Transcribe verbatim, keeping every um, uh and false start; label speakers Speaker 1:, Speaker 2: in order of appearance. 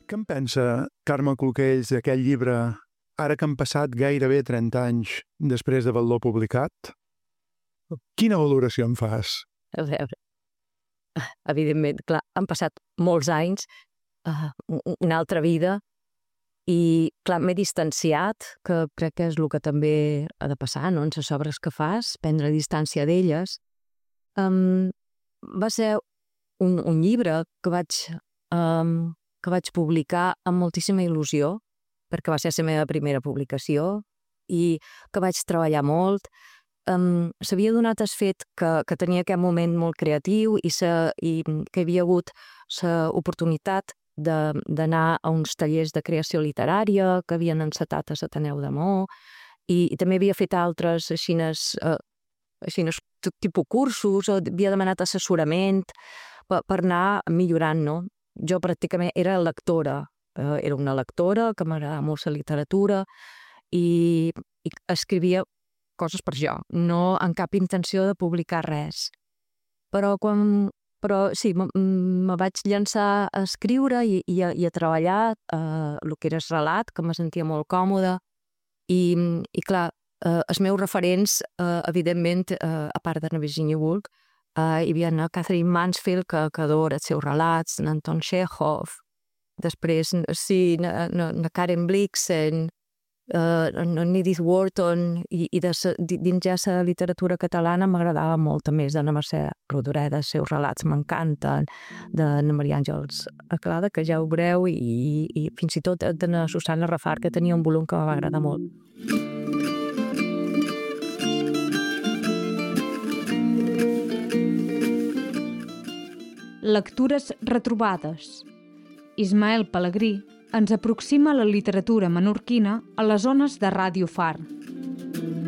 Speaker 1: Què en pensa Carme Cloquells d'aquest llibre, ara que han passat gairebé trenta anys després d'haver-lo publicat? Quina valoració en fas?
Speaker 2: A veure, evidentment, clar, han passat molts anys, uh, una altra vida, i clar, m'he distanciat, que crec que és el que també ha de passar, no?, en les obres que fas, prendre distància d'elles. Um, va ser un, un llibre que vaig, um, que vaig publicar amb moltíssima il·lusió, perquè va ser la meva primera publicació, i que vaig treballar molt. Um, S'havia donat el fet que, que tenia aquest moment molt creatiu i, sa, i que hi havia hagut l'oportunitat d'anar a uns tallers de creació literària que havien encetat a l'Ateneu de Maó, i, i també havia fet altres aixines, uh, aixines tipus cursos, o havia demanat assessorament per, per anar millorant, no? Jo pràcticament era lectora, uh, era una lectora que m'agradava molt la literatura i, i escrivia coses per jo, no amb cap intenció de publicar res. Però quan Però sí, me vaig llançar a escriure i, i, a, i a treballar eh, el que era el relat, que me sentia molt còmoda. I, i clar, eh, els meus referents, eh, evidentment, eh, a part de na Virginia Woolf, eh, hi havia na Catherine Mansfield, que, que adora els seus relats, na Anton Chekhov, després, sí, na, na, na Karen Blixen, Uh, en Edith Wharton, i, i de, dins ja la literatura catalana m'agradava molt més de na Mercè Rodoreda, els seus relats m'encanten, de na Maria Àngels Aclada, que ja ho veureu, i, i fins i tot de na Susana Rafart, que tenia un volum que m'va agradar molt.
Speaker 3: Lectures retrobades. Ismael Pelegrí ens aproxima la literatura menorquina a les ones de Ràdio Far.